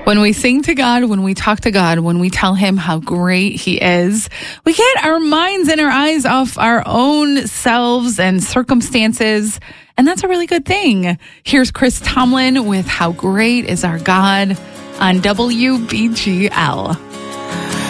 When we sing to God, when we talk to God, when we tell him how great he is, we get our minds and our eyes off our own selves and circumstances. And that's a really good thing. Here's Chris Tomlin with How Great Is Our God on WBGL.